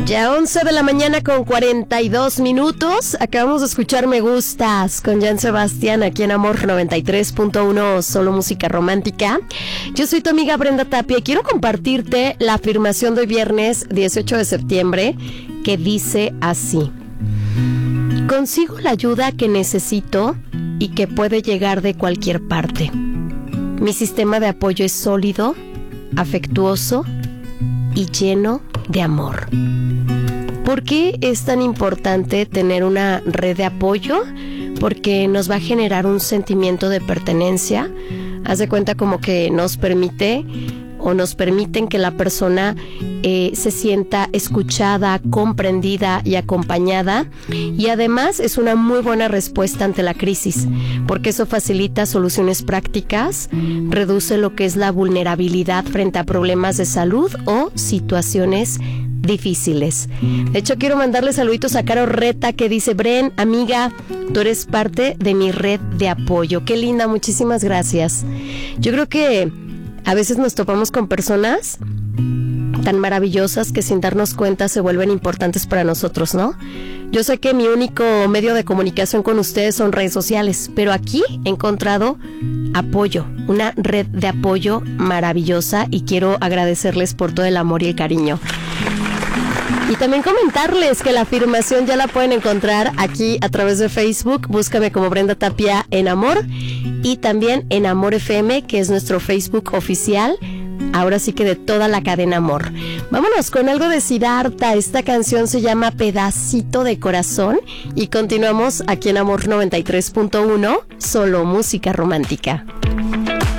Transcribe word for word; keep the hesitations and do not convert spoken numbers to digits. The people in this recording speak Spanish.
Ya once de la mañana con cuarenta y dos minutos. Acabamos de escuchar Me Gustas con Joan Sebastián aquí en Amor noventa y tres punto uno, solo música romántica. Yo soy tu amiga Brenda Tapia y quiero compartirte la afirmación de hoy viernes dieciocho de septiembre que dice así: consigo la ayuda que necesito y que puede llegar de cualquier parte. Mi sistema de apoyo es sólido, afectuoso y lleno de amor. ¿Por qué es tan importante tener una red de apoyo? Porque nos va a generar un sentimiento de pertenencia. Haz de cuenta como que nos permite o nos permiten que la persona eh, se sienta escuchada, comprendida y acompañada, y además es una muy buena respuesta ante la crisis, porque eso facilita soluciones prácticas, reduce lo que es la vulnerabilidad frente a problemas de salud o situaciones difíciles. De hecho, quiero mandarle saluditos a Caro Reta, que dice: Bren, amiga, tú eres parte de mi red de apoyo. Qué linda, muchísimas gracias. Yo creo que a veces nos topamos con personas tan maravillosas que sin darnos cuenta se vuelven importantes para nosotros, ¿no? Yo sé que mi único medio de comunicación con ustedes son redes sociales, pero aquí he encontrado apoyo, una red de apoyo maravillosa, y quiero agradecerles por todo el amor y el cariño. Y también comentarles que la afirmación ya la pueden encontrar aquí a través de Facebook. Búscame como Brenda Tapia en Amor, y también en Amor F M, que es nuestro Facebook oficial, ahora sí que de toda la cadena Amor. Vámonos con algo de Siddhartha. Esta canción se llama Pedacito de Corazón, y continuamos aquí en Amor noventa y tres punto uno, solo música romántica.